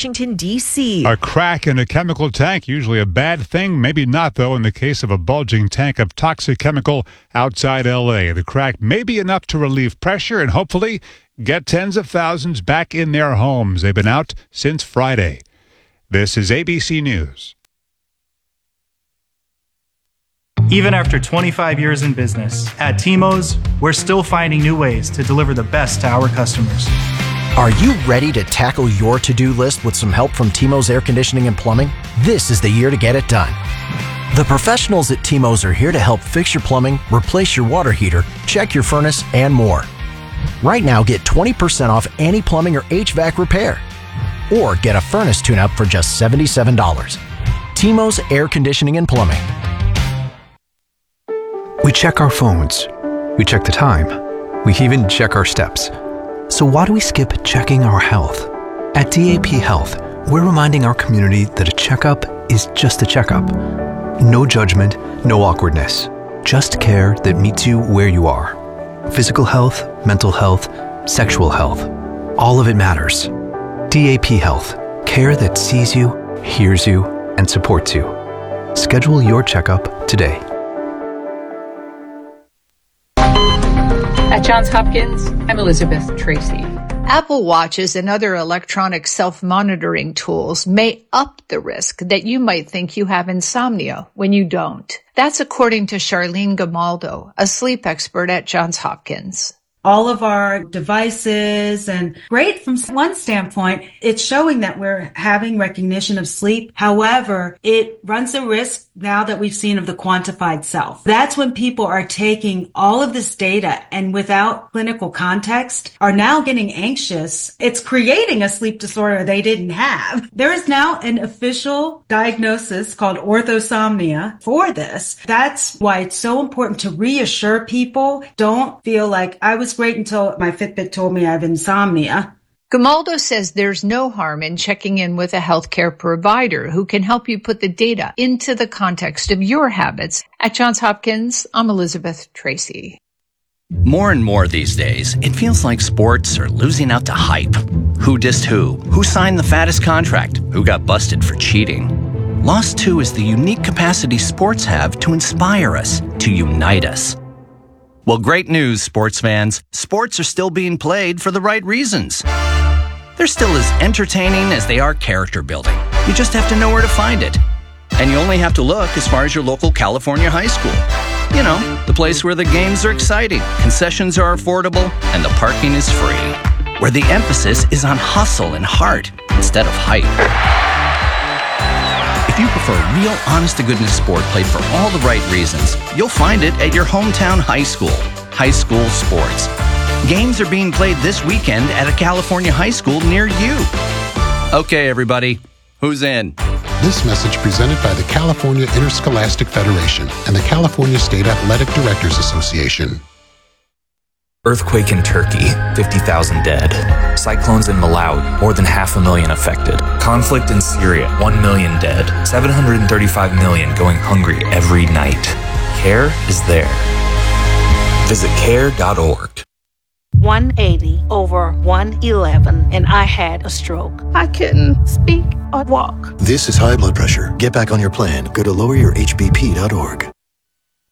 Washington, D.C. A crack in a chemical tank, usually a bad thing, maybe not, though, in the case of a bulging tank of toxic chemical outside L.A. The crack may be enough to relieve pressure and hopefully get tens of thousands back in their homes. They've been out since Friday. This is ABC News. Even after 25 years in business, at T-Mobile, we're still finding new ways to deliver the best to our customers. Are you ready to tackle your to-do list with some help from T-Mobile Air Conditioning and Plumbing? This is the year to get it done. The professionals at T-Mobile are here to help fix your plumbing, replace your water heater, check your furnace, and more. Right now, get 20% off any plumbing or HVAC repair. Or get a furnace tune-up for just $77. T-Mobile Air Conditioning and Plumbing. We check our phones. We check the time. We even check our steps. So why do we skip checking our health? At DAP Health, we're reminding our community that a checkup is just a checkup. No judgment, no awkwardness. Just care that meets you where you are. Physical health, mental health, sexual health. All of it matters. DAP Health. Care that sees you, hears you, and supports you. Schedule your checkup today. At Johns Hopkins, I'm Elizabeth Tracy. Apple Watches and other electronic self-monitoring tools may up the risk that you might think you have insomnia when you don't. That's according to Charlene Gamaldo, a sleep expert at Johns Hopkins. All of our devices, and great from one standpoint, it's showing that we're having recognition of sleep. However, it runs a risk now that we've seen of the quantified self. That's when people are taking all of this data and without clinical context are now getting anxious. It's creating a sleep disorder they didn't have. There is now an official diagnosis called orthosomnia for this. That's why it's so important to reassure people. Don't feel like I was great until my Fitbit told me I have insomnia. Gamaldo says there's no harm in checking in with a healthcare provider who can help you put the data into the context of your habits. At Johns Hopkins, I'm Elizabeth Tracy. More and more these days, it feels like sports are losing out to hype. Who dissed who? Who signed the fattest contract? Who got busted for cheating? Lost 2 is the unique capacity sports have to inspire us, to unite us. Well, great news, sports fans. Sports are still being played for the right reasons. They're still as entertaining as they are character building. You just have to know where to find it. And you only have to look as far as your local California high school. You know, the place where the games are exciting, concessions are affordable, and the parking is free. Where the emphasis is on hustle and heart instead of hype. If you prefer real, honest-to-goodness sport played for all the right reasons, you'll find it at your hometown high school. High school sports. Games are being played this weekend at a California high school near you. Okay, everybody, who's in? This message presented by the California Interscholastic Federation and the California State Athletic Directors Association. Earthquake in Turkey, 50,000 dead. Cyclones in Malawi, more than 500,000 affected. Conflict in Syria, 1 million dead. 735 million going hungry every night. CARE is there. Visit care.org. 180 over 111, and I had a stroke. I couldn't speak or walk. This is high blood pressure. Get back on your plan. Go to loweryourhbp.org.